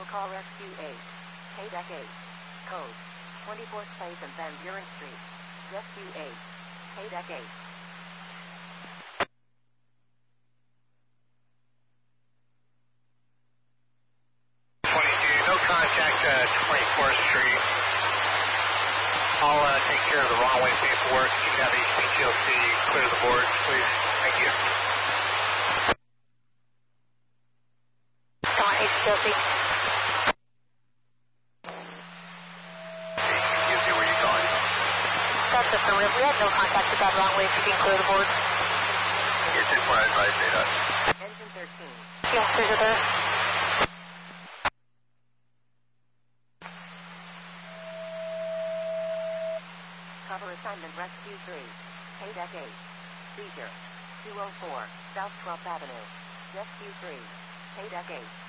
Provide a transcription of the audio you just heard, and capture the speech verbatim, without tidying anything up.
call Rescue eight. K-Deck eight. Code twenty-fourth Place and Van Buren Street. Rescue eight. K-Deck eight. twenty-two, no contact uh, twenty-fourth Street. I'll uh, take care of the wrong way paperwork. You have H P T L C clear the board, please. Thank you. Come on, H P T L C. Excuse me, where are you going? That's affirmative. We had no contact with that wrong way. If you can clear the board. You're too far advised, data. Engine thirteen. Yes, Roger there. Cover assignment Rescue three. K-Deck eight. Seizure. two oh four, South twelfth Avenue. Rescue three. K-Deck eight.